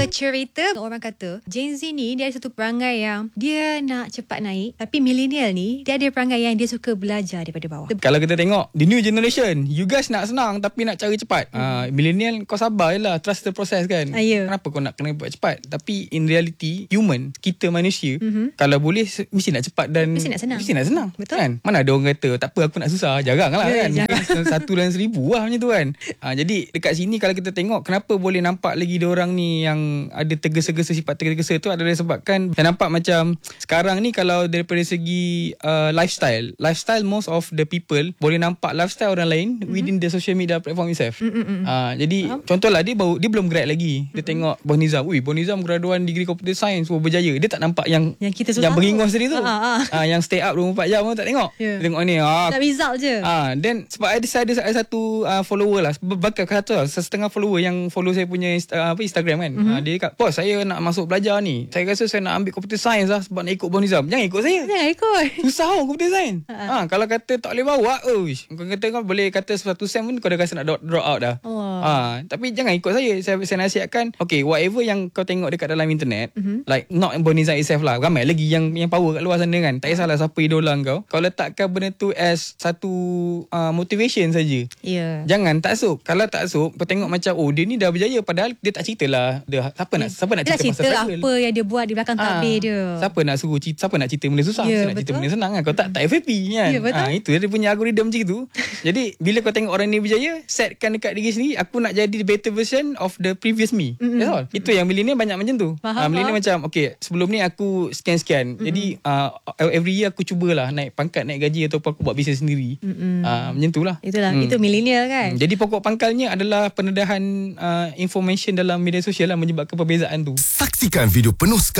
cerita orang kata Gen Z ni dia ada satu perangai yang dia nak cepat naik, tapi millennial ni dia ada perangai yang dia suka belajar daripada bawah. Kalau kita tengok the new generation, you guys nak senang tapi nak cara cepat. Millennial kau sabar je lah, trust the process kan. Kenapa kau nak kena buat cepat? Tapi in reality, human, kita manusia, kalau boleh mesti nak cepat dan mesti nak senang. Betul kan? Mana ada orang kata tak apa aku nak susah, jarang lah kan. Satu dan seribu lah macam tu kan. Jadi dekat sini kalau kita tengok kenapa boleh nampak lagi dia orang ni yang ada tergesa-gesa, sifat tergesa-gesa tu adalah sebabkan saya nampak macam sekarang ni kalau daripada segi lifestyle most of the people boleh nampak lifestyle orang lain within the social media platform itself. Jadi contohlah dia belum grad lagi. Dia tengok Bos Nizam, Bos Nizam graduan degree computer science, berjaya. Dia tak nampak yang kita yang beringus tadi tu. Yang stay up 24 jam tu tak tengok. Dia tengok ni tak result je. Then sebab ada satu follower lah, bakal kata setengah follower yang follow saya punya Instagram kan. Dia cakap, "Bos, saya nak masuk belajar ni. Saya rasa saya nak ambil computer science lah sebab nak ikut Bos Nizam." Jangan ikut saya. Jangan ikut. Susah computer science. Kalau kata tak boleh bawa, kau kata kau boleh kata satu sem pun kau dah rasa nak drop out dah. Tapi jangan ikut saya. Saya nasihatkan, okay, whatever yang kau tengok dekat dalam internet, like not Bos Nizam itself lah. Ramai lagi yang power kat luar sana kan. Tak kisahlah siapa idola kau letakkan benda tu as satu motivation saja. Jangan taksub. Kalau taksub, kau tengok macam dia ni dah berjaya padahal dia tak ceritalah siapa nak cerita pasal apa yang dia buat di belakang tabir dia. Siapa nak cerita benda susah, siapa nak cerita benda senang kan. Kau tak FFP kan. Itu dia punya algoritma macam tu. Jadi bila kau tengok orang ni berjaya, setkan dekat diri sendiri, aku nak jadi the better version of the previous me. That's all. Itu yang millennial banyak macam tu. Millennial macam, okay, sebelum ni aku sekian-sekian. Jadi every year aku cubalah naik pangkat, naik gaji ataupun aku buat bisnes sendiri. Macam tu lah. Itu millennial kan. Jadi pokok pangkalnya adalah pendedahan information dalam media sosial lah menyebabkan perbezaan tu. Saksikan video penuh